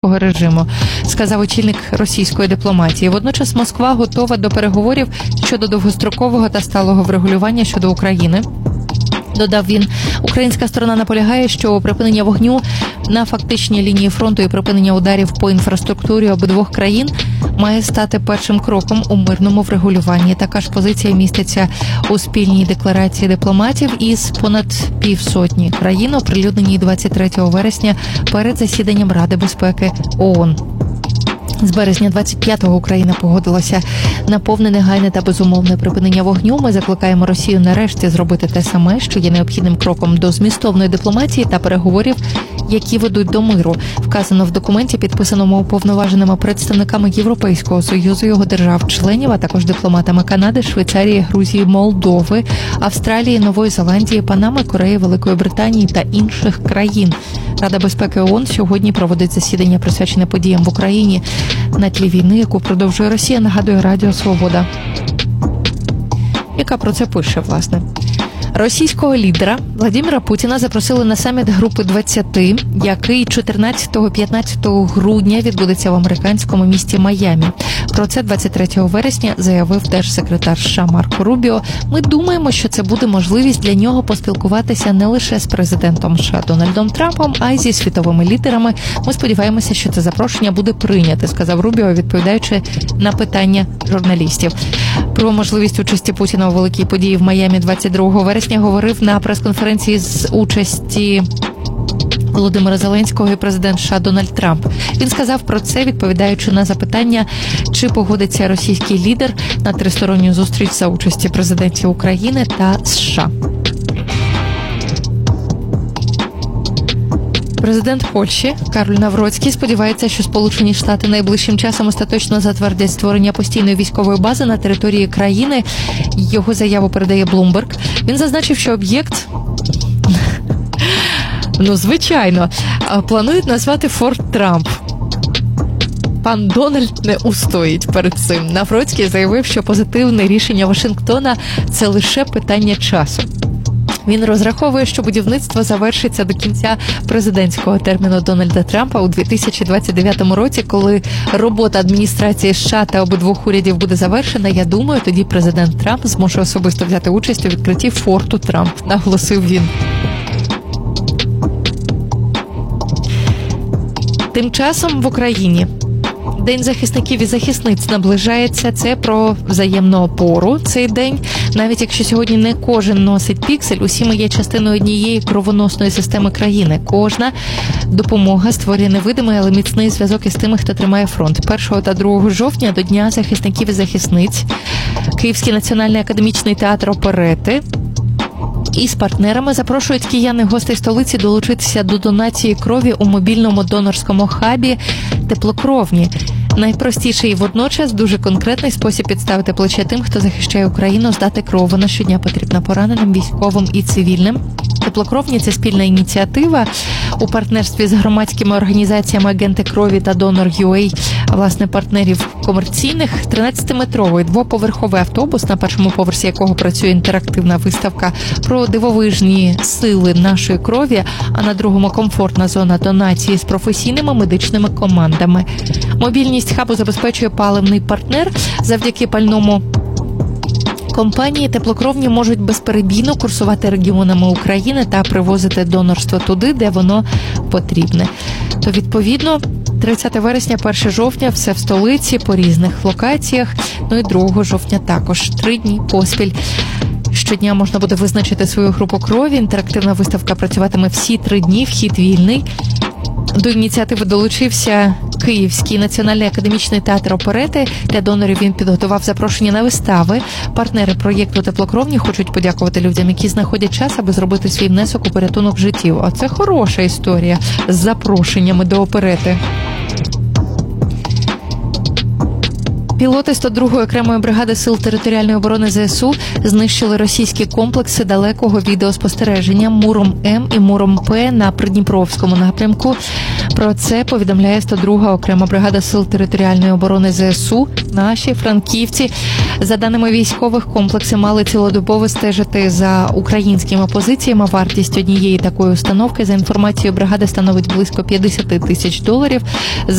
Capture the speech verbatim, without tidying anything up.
путінського режиму, сказав очільник російської дипломатії. Водночас Москва готова до переговорів щодо довгострокового та сталого врегулювання щодо України. Додав він, українська сторона наполягає, що припинення вогню на фактичній лінії фронту і припинення ударів по інфраструктурі обидвох країн має стати першим кроком у мирному врегулюванні. Така ж позиція міститься у спільній декларації дипломатів із понад півсотні країн, оприлюдненій двадцять третього вересня перед засіданням Ради безпеки ООН. З березня двадцять п'ятого Україна погодилася на повне, негайне та безумовне припинення вогню. Ми закликаємо Росію нарешті зробити те саме, що є необхідним кроком до змістовної дипломатії та переговорів, які ведуть до миру. Вказано в документі, підписаному уповноваженими представниками Європейського Союзу, його держав-членів, а також дипломатами Канади, Швейцарії, Грузії, Молдови, Австралії, Нової Зеландії, Панами, Кореї, Великої Британії та інших країн. Рада безпеки ООН сьогодні проводить засідання, присвячене подіям в Україні на тлі війни, яку продовжує Росія, нагадує Радіо Свобода, яка про це пише, власне. Російського лідера Владимира Путіна запросили на саміт Групи двадцяти, який чотирнадцятого-п'ятнадцятого грудня відбудеться в американському місті Майамі. Про це двадцять третього вересня заявив держсекретар США Марко Рубіо. Ми думаємо, що це буде можливість для нього поспілкуватися не лише з президентом США Дональдом Трампом, а й зі світовими лідерами. Ми сподіваємося, що це запрошення буде прийняте, сказав Рубіо, відповідаючи на питання журналістів. Про можливість участі Путіна у великій події в Майамі двадцять другого вересня говорив на прес-конференції з участі Володимира Зеленського і президент США Дональд Трамп. Він сказав про це, відповідаючи на запитання, чи погодиться російський лідер на тристоронню зустріч за участі президентів України та США. Президент Польщі Кароль Навроцький сподівається, що Сполучені Штати найближчим часом остаточно затвердять створення постійної військової бази на території країни. Його заяву передає Bloomberg. Він зазначив, що об'єкт, ну, звичайно, планують назвати Форт Трамп. Пан Дональд не устоїть перед цим. Навроцький заявив, що позитивне рішення Вашингтона – це лише питання часу. Він розраховує, що будівництво завершиться до кінця президентського терміну Дональда Трампа у дві тисячі двадцять дев'ятому році, коли робота адміністрації США та обидвох урядів буде завершена. Я думаю, тоді президент Трамп зможе особисто взяти участь у відкритті форту Трамп, наголосив він. Тим часом в Україні День захисників і захисниць наближається. Це про взаємну опору цей день. Навіть якщо сьогодні не кожен носить піксель, усі ми є частиною однієї кровоносної системи країни. Кожна допомога створює невидимий, але міцний зв'язок із тими, хто тримає фронт. першого та другого жовтня до Дня захисників і захисниць Київський національний академічний театр оперети і з партнерами запрошують киян і гостей столиці долучитися до донації крові у мобільному донорському хабі «Теплокровні». Найпростіший і водночас дуже конкретний спосіб підставити плече тим, хто захищає Україну, здати кров. Вона щодня потрібна пораненим, військовим і цивільним. «Теплокровні» – це спільна ініціатива у партнерстві з громадськими організаціями «Агенти крові» та «Донор.ю ей», власне, партнерів комерційних. тринадцятиметровий двоповерховий автобус, на першому поверсі якого працює інтерактивна виставка про дивовижні сили нашої крові, а на другому комфортна зона донації з професійними медичними командами. Мобільність хабу забезпечує паливний партнер. Завдяки пальному компанії «Теплокровні» можуть безперебійно курсувати регіонами України та привозити донорство туди, де воно потрібне. То, відповідно, тридцятого вересня, першого жовтня – все в столиці, по різних локаціях, ну і другого жовтня також. Три дні поспіль. Щодня можна буде визначити свою групу крові. Інтерактивна виставка працюватиме всі три дні, вхід вільний. До ініціативи долучився Київський національний академічний театр оперети. Для донорів він підготував запрошення на вистави. Партнери проєкту «Теплокровні» хочуть подякувати людям, які знаходять час, аби зробити свій внесок у порятунок життів. А це хороша історія з запрошеннями до оперети. Пілоти сто другої окремої бригади Сил територіальної оборони ЗСУ знищили російські комплекси далекого відеоспостереження «Муром-М» і «Муром-П» на Придніпровському напрямку. Про це повідомляє сто друга окрема бригада Сил територіальної оборони ЗСУ. Наші франківці, за даними військових, комплекси мали цілодобово стежити за українськими позиціями. Вартість однієї такої установки, за інформацією бригади, становить близько п'ятдесят тисяч доларів.